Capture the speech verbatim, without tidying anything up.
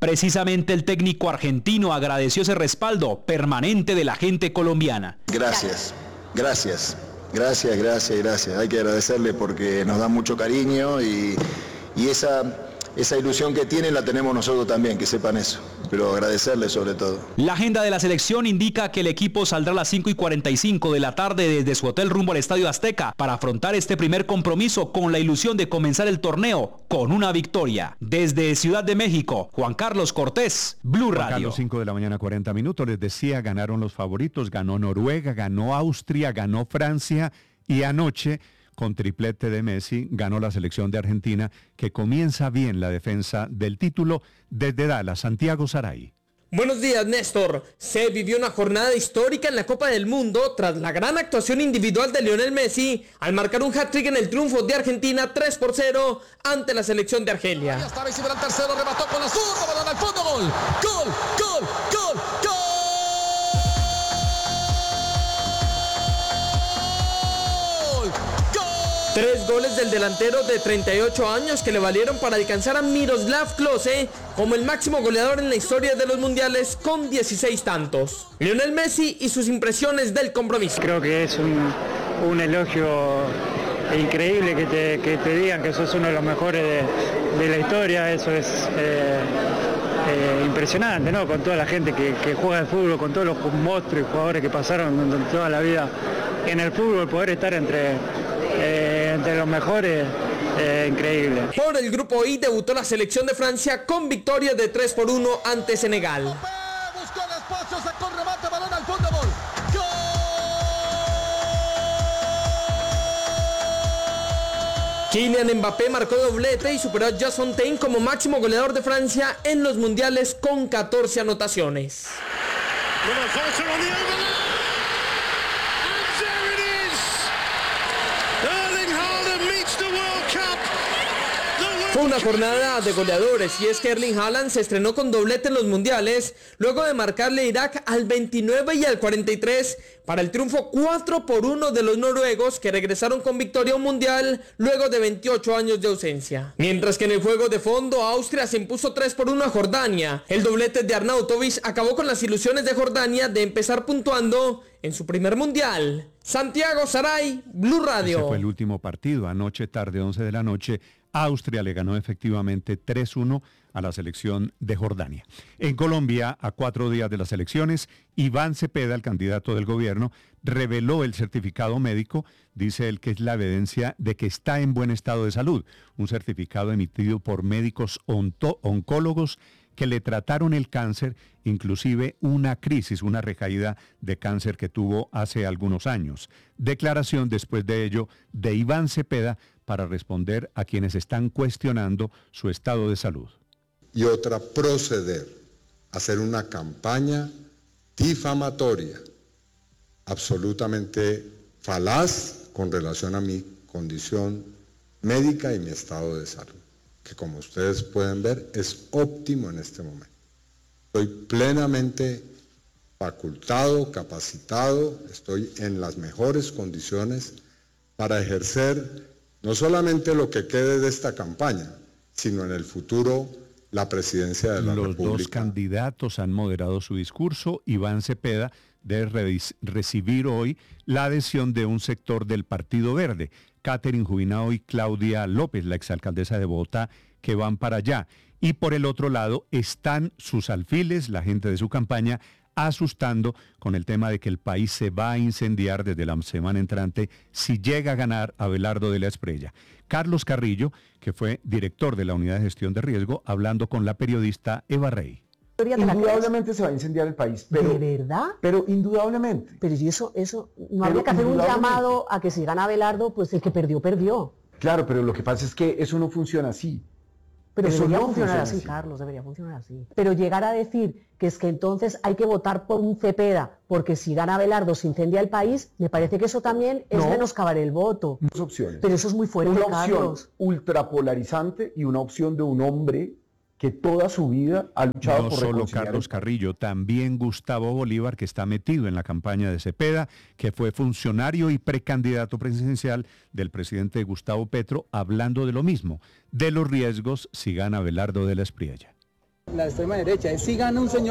Precisamente el técnico argentino agradeció ese respaldo permanente de la gente colombiana. Gracias, gracias, gracias, gracias, gracias. Hay que agradecerle porque nos da mucho cariño y, y esa... Esa ilusión que tienen la tenemos nosotros también, que sepan eso, pero agradecerles sobre todo. La agenda de la selección indica que el equipo saldrá a las cinco y cuarenta y cinco de la tarde desde su hotel rumbo al Estadio Azteca para afrontar este primer compromiso con la ilusión de comenzar el torneo con una victoria. Desde Ciudad de México, Juan Carlos Cortés, Blue Radio. Juan Carlos, cinco de la mañana, cuarenta minutos. Les decía, ganaron los favoritos, ganó Noruega, ganó Austria, ganó Francia y anoche, con triplete de Messi, ganó la selección de Argentina, que comienza bien la defensa del título. Desde Dallas, Santiago Saray. Buenos días, Néstor. Se vivió una jornada histórica en la Copa del Mundo tras la gran actuación individual de Lionel Messi al marcar un hat-trick en el triunfo de Argentina tres por cero ante la selección de Argelia. Ya está visible el tercero, remató con la zurda, balón al fondo, gol, gol, gol, gol, gol. Tres goles del delantero de treinta y ocho años que le valieron para alcanzar a Miroslav Klose como el máximo goleador en la historia de los mundiales con dieciséis tantos. Lionel Messi y sus impresiones del compromiso. Creo que es un, un elogio increíble que te, que te digan que sos uno de los mejores de, de la historia. Eso es eh, eh, impresionante, ¿no? Con toda la gente que, que juega al fútbol, con todos los monstruos y jugadores que pasaron toda la vida en el fútbol, poder estar entre... Eh, entre los mejores, eh, increíble. Por el grupo I debutó la selección de Francia con victoria de tres por uno ante Senegal. Buscó el espacio, sacó el remate, balón al fondo, gol. Kylian Mbappé marcó doblete y superó a Jules Fontaine como máximo goleador de Francia en los mundiales con catorce anotaciones. Fue una jornada de goleadores y es que Erling Haaland se estrenó con doblete en los mundiales luego de marcarle a Irak al veintinueve y al cuarenta y tres para el triunfo cuatro por uno de los noruegos que regresaron con victoria a un mundial luego de veintiocho años de ausencia. Mientras que en el juego de fondo Austria se impuso tres por uno a Jordania. El doblete de Arnautovic acabó con las ilusiones de Jordania de empezar puntuando en su primer mundial. Santiago Saray, Blue Radio. Ese fue el último partido. Anoche, tarde, once de la noche, Austria le ganó efectivamente tres uno a la selección de Jordania. En Colombia, a cuatro días de las elecciones, Iván Cepeda, el candidato del gobierno, reveló el certificado médico, dice él que es la evidencia de que está en buen estado de salud, un certificado emitido por médicos onto- oncólogos que le trataron el cáncer, inclusive una crisis, una recaída de cáncer que tuvo hace algunos años. Declaración después de ello de Iván Cepeda para responder a quienes están cuestionando su estado de salud. Y otra, proceder a hacer una campaña difamatoria, absolutamente falaz con relación a mi condición médica y mi estado de salud, que como ustedes pueden ver es óptimo en este momento. Estoy plenamente facultado, capacitado, estoy en las mejores condiciones para ejercer no solamente lo que quede de esta campaña, sino en el futuro la presidencia de la Los República. Los dos candidatos han moderado su discurso. Iván Cepeda debe re- recibir hoy la adhesión de un sector del Partido Verde, Catherine Jubinao y Claudia López, la exalcaldesa de Bogotá, que van para allá. Y por el otro lado están sus alfiles, la gente de su campaña, asustando con el tema de que el país se va a incendiar desde la semana entrante si llega a ganar Abelardo de la Espriella. Carlos Carrillo, que fue director de la Unidad de Gestión de Riesgo, hablando con la periodista Eva Rey. Indudablemente se va a incendiar el país, pero... ¿De verdad? Pero indudablemente. Pero y eso, eso, no habría que hacer un llamado a que si gana Abelardo, pues el que perdió, perdió. Claro, pero lo que pasa es que eso no funciona así. Pero eso debería no funcionar funciona así, así, Carlos, debería funcionar así. Pero llegar a decir que es que entonces hay que votar por un Cepeda, porque si gana Abelardo se incendia el país, me parece que eso también es no, menoscabar el voto. Dos opciones. Pero eso es muy fuerte, una Carlos. opción ultrapolarizante y una opción de un hombre que toda su vida ha luchado no por solo reconciliar Carlos el... Carrillo, también Gustavo Bolívar, que está metido en la campaña de Cepeda, que fue funcionario y precandidato presidencial del presidente Gustavo Petro, hablando de lo mismo, de los riesgos si gana Abelardo de la Espriella. la extrema derecha, es si gana un señor